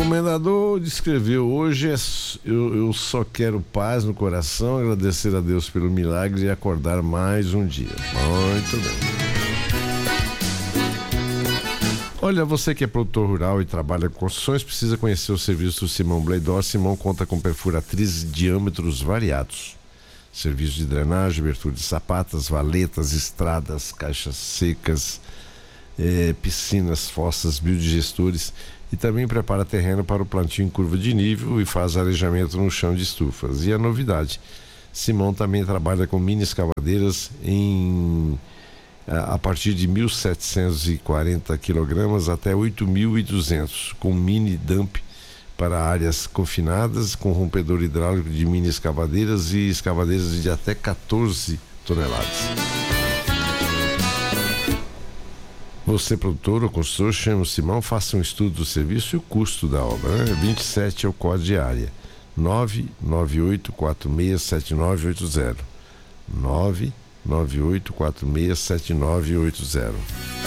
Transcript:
comendador descreveu hoje eu só quero paz no coração, agradecer a Deus pelo milagre e acordar mais um dia. Muito bem. Olha, você que é produtor rural e trabalha com construções, precisa conhecer o serviço do Simão Bleidor. Simão conta com perfuratrizes de diâmetros variados. Serviço de drenagem, abertura de sapatas, valetas, estradas, caixas secas, piscinas, fossas, biodigestores, e também prepara terreno para o plantio em curva de nível e faz arejamento no chão de estufas. E a novidade, Simão também trabalha com mini escavadeiras a partir de 1.740 kg até 8.200, com mini dump para áreas confinadas, com rompedor hidráulico de mini escavadeiras e escavadeiras de até 14 toneladas. Você, produtor ou consultor, chama o Simão, faça um estudo do serviço e o custo da obra. 27 é o código de área. 998467980. 998467980.